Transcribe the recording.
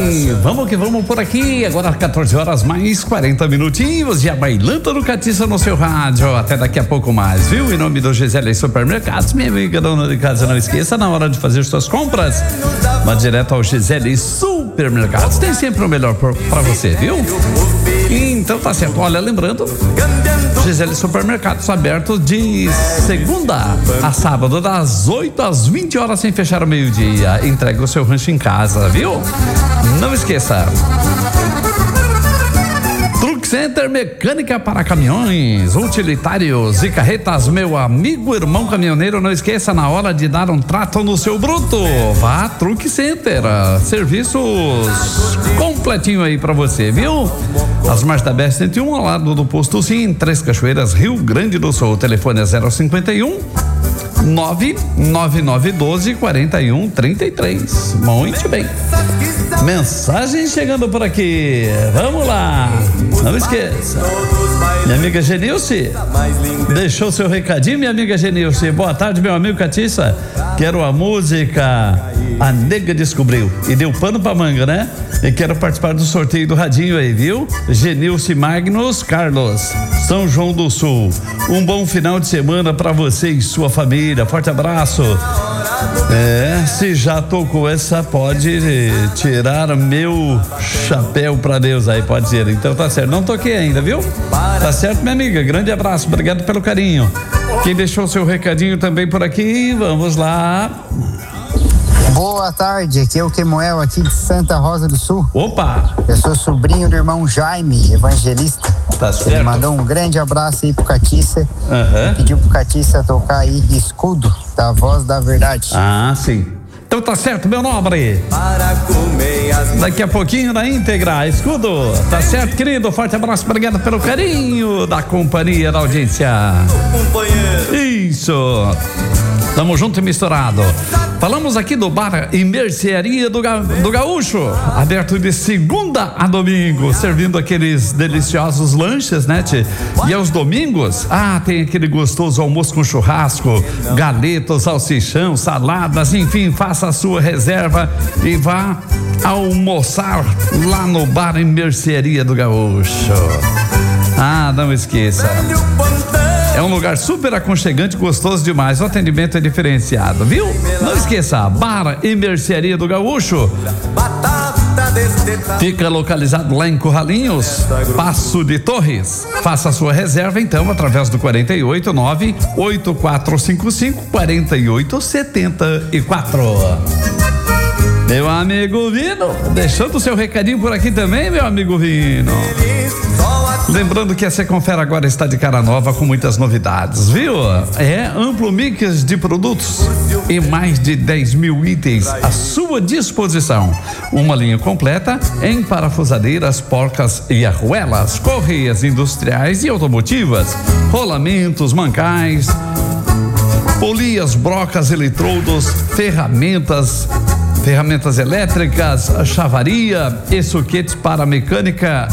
Vamos que vamos por aqui. Agora 14 horas mais 40 minutinhos. E a bailanta do Catiça no seu rádio. Até daqui a pouco mais, viu? Em nome do Gisele Supermercados, minha amiga dona de casa, não esqueça, na hora de fazer suas compras, vá direto ao Gisele Supermercados. Tem sempre o melhor pra você, viu? Então tá certo. Olha, lembrando, Gisele Supermercados aberto de segunda a sábado, das 8 às 20 horas, sem fechar ao meio-dia. Entrega o seu rancho em casa, viu? Não esqueça. Truck Center, mecânica para caminhões, utilitários e carretas, meu amigo, irmão caminhoneiro, não esqueça, na hora de dar um trato no seu bruto, vá Truck Center, serviços completinho aí pra você, viu? As margens da BR-101, ao lado do posto Sim, Três Cachoeiras, Rio Grande do Sul. O telefone é 051 99912 4133. Muito bem. Mensagem chegando por aqui. Vamos lá. Não esqueça. Minha amiga Genilce deixou seu recadinho, minha amiga Genilce. Boa tarde, meu amigo Catiça. Quero a música A Nega Descobriu. E deu pano pra manga, né? E quero participar do sorteio do radinho aí, viu? Genilce Magnus Carlos, São João do Sul. Um bom final de semana pra você e sua família. Forte abraço. Se já tocou essa, pode tirar meu chapéu pra Deus aí, pode ser. Então tá certo, não toquei ainda, viu? Tá certo, minha amiga, grande abraço, obrigado pelo carinho. Quem deixou seu recadinho também por aqui, vamos lá. Boa tarde, aqui é o Quemuel, aqui de Santa Rosa do Sul. Opa! Eu sou sobrinho do irmão Jaime, evangelista. Tá certo. Ele mandou um grande abraço aí pro Catiça. Pediu pro Catiça tocar aí Escudo, da Voz da Verdade. Ah, sim. Então tá certo, meu nobre. Daqui a pouquinho na íntegra, Escudo. Tá certo, querido? Forte abraço, obrigado pelo carinho da companhia, da audiência. Isso. Tamo junto e misturado. Falamos aqui do bar e mercearia do Gaúcho, aberto de segunda a domingo, servindo aqueles deliciosos lanches, né, tchê? E aos domingos, tem aquele gostoso almoço com churrasco, galetos, salsichão, saladas, enfim, faça a sua reserva e vá almoçar lá no bar e mercearia do Gaúcho. Não esqueça. É um lugar super aconchegante, gostoso demais. O atendimento é diferenciado, viu? Não esqueça, Bar e Mercearia do Gaúcho. Fica localizado lá em Curralinhos, Passo de Torres. Faça a sua reserva então através do 489-8455-4874. Meu amigo Vino, deixando o seu recadinho por aqui também, meu amigo Vino. Lembrando que a Seconfer agora está de cara nova com muitas novidades, viu? Amplo mix de produtos e mais de 10 mil itens à sua disposição. Uma linha completa em parafusadeiras, porcas e arruelas, correias industriais e automotivas, rolamentos, mancais, polias, brocas, eletrodos, ferramentas elétricas, chavaria e suquetes para mecânica